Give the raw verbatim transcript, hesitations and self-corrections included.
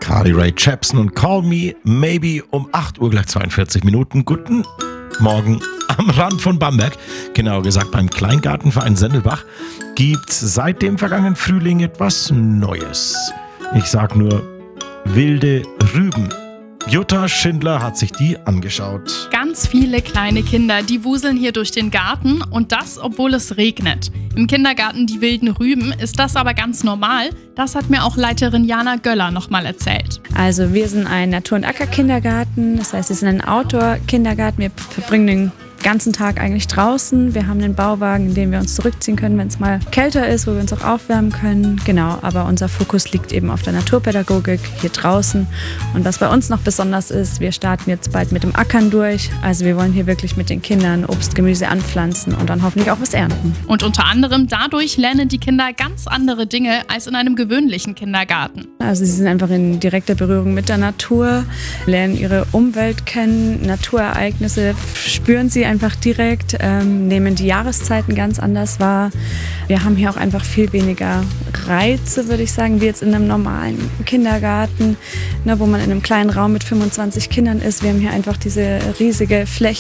Carly Rae Jepsen und Call Me Maybe um acht Uhr gleich zweiundvierzig Minuten. Guten Morgen am Rand von Bamberg, genauer gesagt beim Kleingartenverein Sendelbach, gibt seit dem vergangenen Frühling etwas Neues. Ich sag nur wilde Rüben. Jutta Schindler hat sich die angeschaut. Ganz viele kleine Kinder, die wuseln hier durch den Garten und das, obwohl es regnet. Im Kindergarten Die wilden Rüben ist das aber ganz normal. Das hat mir auch Leiterin Jana Göller nochmal erzählt. Also wir sind ein Natur- und Acker-Kindergarten, das heißt, wir sind ein Outdoor-Kindergarten. Wir verbringen den ganzen Tag eigentlich draußen. Wir haben einen Bauwagen, in dem wir uns zurückziehen können, wenn es mal kälter ist, wo wir uns auch aufwärmen können. Genau, aber unser Fokus liegt eben auf der Naturpädagogik hier draußen. Und was bei uns noch besonders ist, wir starten jetzt bald mit dem Ackern durch. Also wir wollen hier wirklich mit den Kindern Obst, Gemüse anpflanzen und dann hoffentlich auch was ernten. Und unter anderem dadurch lernen die Kinder ganz andere Dinge als in einem gewöhnlichen Kindergarten. Also sie sind einfach in direkter Berührung mit der Natur, lernen ihre Umwelt kennen, Naturereignisse spüren sie einfach direkt, ähm, nehmen die Jahreszeiten ganz anders wahr. Wir haben hier auch einfach viel weniger Reize, würde ich sagen, wie jetzt in einem normalen Kindergarten, ne, wo man in einem kleinen Raum mit fünfundzwanzig Kindern ist. Wir haben hier einfach diese riesige Fläche